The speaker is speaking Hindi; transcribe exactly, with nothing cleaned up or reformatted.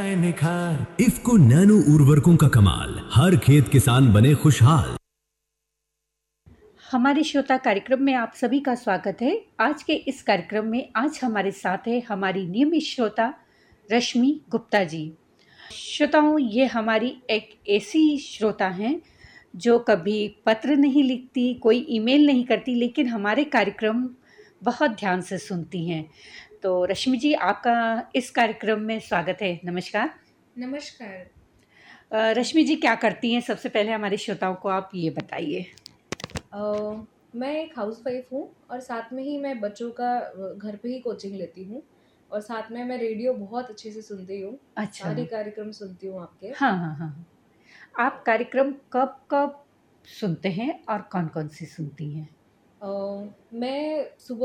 आए निखार। इफ्को नैनो उर्वरकों का कमाल, हर खेत किसान बने खुशहाल। हमारे श्रोता कार्यक्रम में आप सभी का स्वागत है। आज के इस कार्यक्रम में आज हमारे साथ है हमारी नियमित श्रोता रश्मि गुप्ता जी। श्रोताओं, ये हमारी एक ऐसी श्रोता हैं जो कभी पत्र नहीं लिखती, कोई ईमेल नहीं करती, लेकिन हमारे कार्यक्रम बहुत ध्यान से सुनती हैं। तो रश्मि जी, आपका इस कार्यक्रम में स्वागत है। नमस्कार। नमस्कार। अ, रश्मि जी क्या करती हैं, सबसे पहले हमारे श्रोताओं को आप ये बताइए। अ, मैं एक हाउसवाइफ हूँ और साथ में ही मैं बच्चों का अ, घर पे ही कोचिंग लेती हूँ और साथ में मैं रेडियो बहुत अच्छे से सुनती हूँ। अच्छा। सारे कार्यक्रम सुनती हूँ आपके। हाँ, हाँ, हाँ। आप कार्यक्रम कब-कब सुनते हैं और कौन-कौन से सुनती हैं? अ, मैं सुबह